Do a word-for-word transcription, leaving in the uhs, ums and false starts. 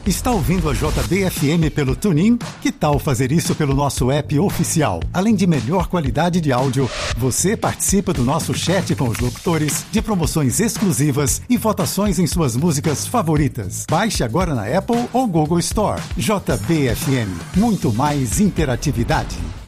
Está ouvindo a J B F M pelo TuneIn? Que tal fazer isso pelo nosso app oficial? Além de melhor qualidade de áudio, você participa do nosso chat com os locutores, de promoções exclusivas e votações em suas músicas favoritas. Baixe agora na Apple ou Google Store. J B F M, muito mais interatividade.